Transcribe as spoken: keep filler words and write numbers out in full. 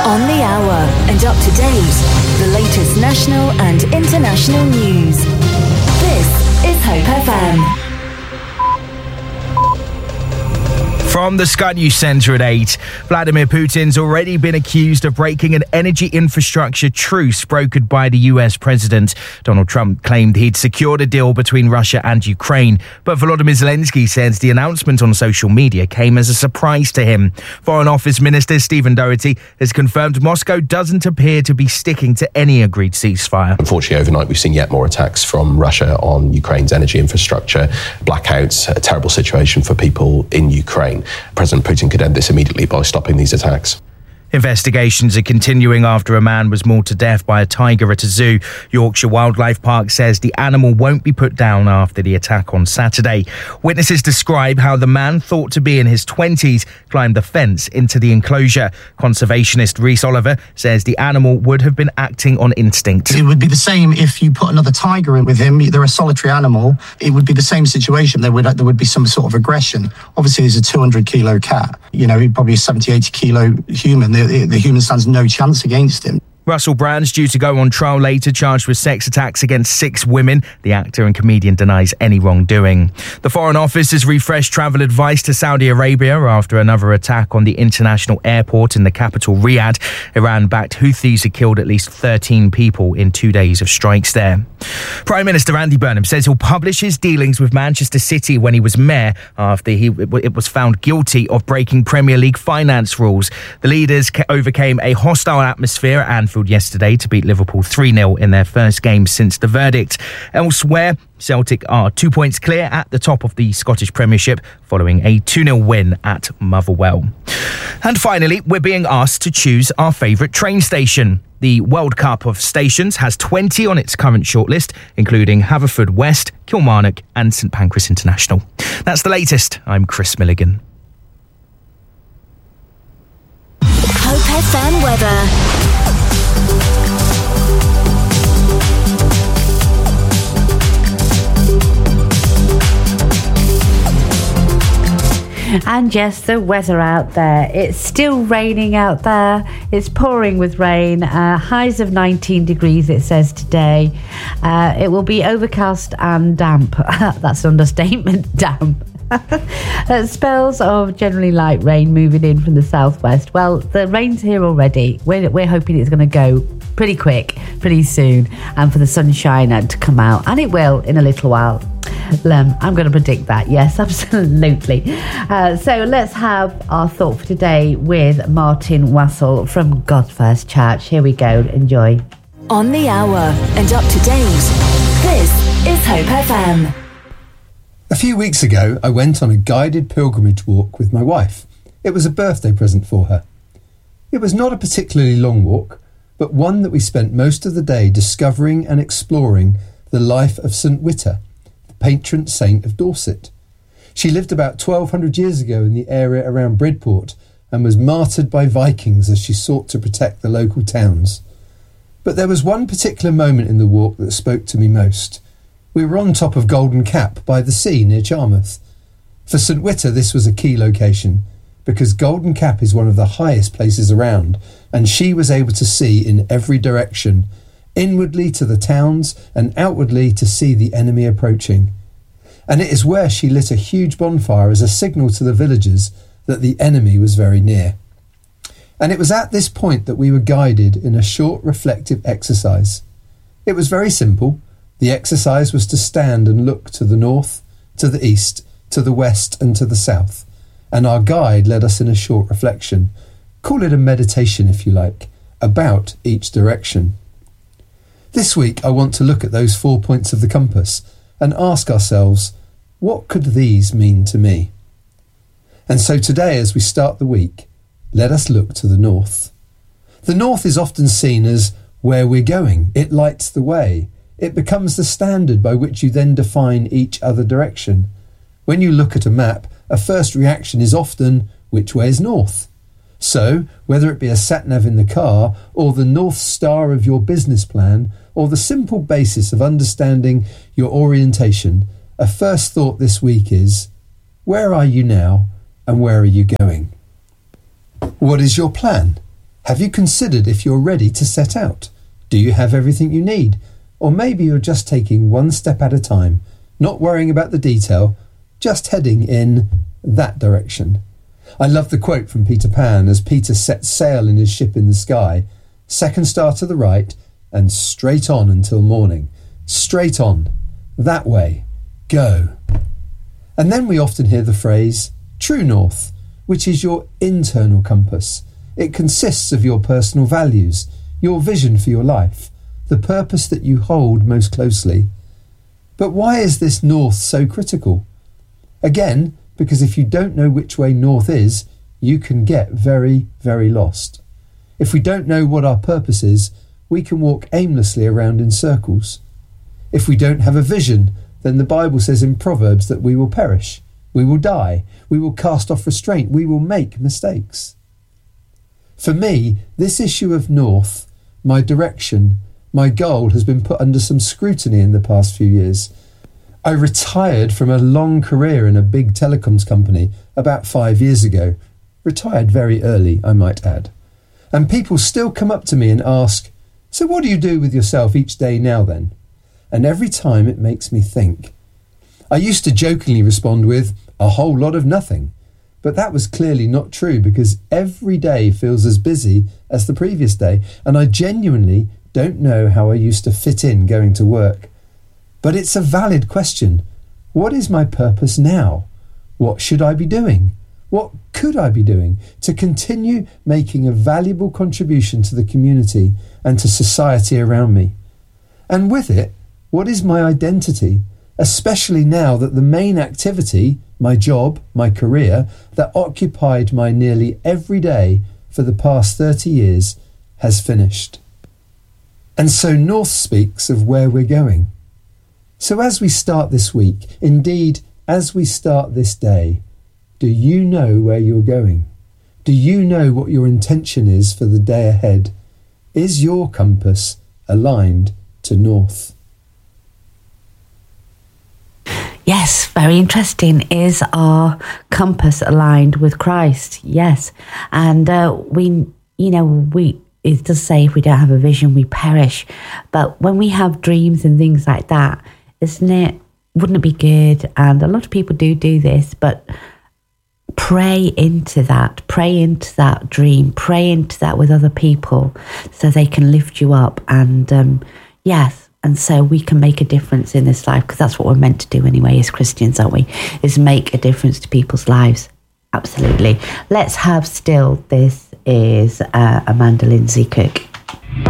On the hour and up to date, the latest national and international news. This is Hope F M. From the Sky News Centre at eight, Vladimir Putin's already been accused of breaking an energy infrastructure truce brokered by the U S president. Donald Trump claimed he'd secured a deal between Russia and Ukraine, but Volodymyr Zelensky says the announcement on social media came as a surprise to him. Foreign Office Minister Stephen Doherty has confirmed Moscow doesn't appear to be sticking to any agreed ceasefire. Unfortunately, overnight we've seen yet more attacks from Russia on Ukraine's energy infrastructure, blackouts, a terrible situation for people in Ukraine. President Putin could end this immediately by stopping these attacks. Investigations are continuing after a man was mauled to death by a tiger at a zoo. Yorkshire Wildlife Park says the animal won't be put down after the attack on Saturday. Witnesses describe how the man, thought to be in his twenties, climbed the fence into the enclosure. Conservationist Rhys Oliver says the animal would have been acting on instinct. It would be the same if you put another tiger in with him. They're a solitary animal. It would be the same situation. There would there would be some sort of aggression. Obviously, there's a two hundred kilo cat. You know, he'd probably a seventy, eighty kilo human. The, the human stands no chance against him. Russell Brand's due to go on trial later, charged with sex attacks against six women. The actor and comedian denies any wrongdoing. The Foreign Office has refreshed travel advice to Saudi Arabia after another attack on the international airport in the capital, Riyadh. Iran-backed Houthis have killed at least thirteen people in two days of strikes there. Prime Minister Andy Burnham says he'll publish his dealings with Manchester City when he was mayor after he it was found guilty of breaking Premier League finance rules. The leaders overcame a hostile atmosphere at Anfield yesterday to beat Liverpool three nil in their first game since the verdict. Elsewhere, Celtic are two points clear at the top of the Scottish Premiership following a two nil win at Motherwell. And finally, we're being asked to choose our favourite train station. The World Cup of Stations has twenty on its current shortlist, including Haverfordwest, Kilmarnock and St Pancras International. That's the latest. I'm Chris Milligan. Hope F M weather. And yes, the weather out there. It's still raining out there. It's pouring with rain. Uh, highs of nineteen degrees, it says today. Uh, it will be overcast and damp. That's an understatement, damp. uh, spells of generally light rain moving in from the southwest. Well, the rain's here already. We're, we're hoping it's going to go pretty quick, pretty soon, and for the sunshine to come out. And it will in a little while. Um, I'm going to predict that. Yes, absolutely. Uh, so let's have our thought for today with Martin Wassell from God First Church. Here we go. Enjoy. On the hour and up to date. This is Hope F M. A few weeks ago, I went on a guided pilgrimage walk with my wife. It was a birthday present for her. It was not a particularly long walk, but one that we spent most of the day discovering and exploring the life of Saint Witta, the patron saint of Dorset. She lived about twelve hundred years ago in the area around Bridport and was martyred by Vikings as she sought to protect the local towns. But there was one particular moment in the walk that spoke to me most. We were on top of Golden Cap by the sea near Charmouth. For Saint Witta, this was a key location because Golden Cap is one of the highest places around, and she was able to see in every direction, inwardly to the towns and outwardly to see the enemy approaching. And it is where she lit a huge bonfire as a signal to the villagers that the enemy was very near. And it was at this point that we were guided in a short reflective exercise. It was very simple. The exercise was to stand and look to the north, to the east, to the west and to the south. And our guide led us in a short reflection. Call it a meditation if you like, about each direction. This week I want to look at those four points of the compass and ask ourselves, what could these mean to me? And so today, as we start the week, let us look to the north. The north is often seen as where we're going. It lights the way. It becomes the standard by which you then define each other direction. When you look at a map, a first reaction is often, which way is north? So, whether it be a sat-nav in the car, or the North Star of your business plan, or the simple basis of understanding your orientation, a first thought this week is, where are you now, and where are you going? What is your plan? Have you considered if you're ready to set out? Do you have everything you need? Or maybe you're just taking one step at a time, not worrying about the detail, just heading in that direction. I love the quote from Peter Pan as Peter sets sail in his ship in the sky. Second star to the right and straight on until morning. Straight on. That way. Go. And then we often hear the phrase, true north, which is your internal compass. It consists of your personal values, your vision for your life, the purpose that you hold most closely. But why is this north so critical? Again, because if you don't know which way north is, you can get very, very lost. If we don't know what our purpose is, we can walk aimlessly around in circles. If we don't have a vision, then the Bible says in Proverbs that we will perish, we will die, we will cast off restraint, we will make mistakes. For me, this issue of north, my direction, my goal has been put under some scrutiny in the past few years. I retired from a long career in a big telecoms company about five years ago. Retired very early, I might add. And people still come up to me and ask, so what do you do with yourself each day now then? And every time it makes me think. I used to jokingly respond with, a whole lot of nothing. But that was clearly not true because every day feels as busy as the previous day, and I genuinely don't know how I used to fit in going to work. But it's a valid question. What is my purpose now? What should I be doing? What could I be doing to continue making a valuable contribution to the community and to society around me? And with it, what is my identity, especially now that the main activity, my job, my career, that occupied my nearly every day for the past thirty years has finished? And so North speaks of where we're going. So as we start this week, indeed, as we start this day, do you know where you're going? Do you know what your intention is for the day ahead? Is your compass aligned to north? Yes, very interesting. Is our compass aligned with Christ? Yes. And uh, we, you know, we, it does say if we don't have a vision, we perish. But when we have dreams and things like that, isn't it, wouldn't it be good? And a lot of people do do this, but pray into that, pray into that dream, pray into that with other people so they can lift you up. And um, yes, and so we can make a difference in this life, because that's what we're meant to do anyway as Christians, aren't we? Is make a difference to people's lives. Absolutely. Let's have still. This is uh, Amanda Lindsay Cook.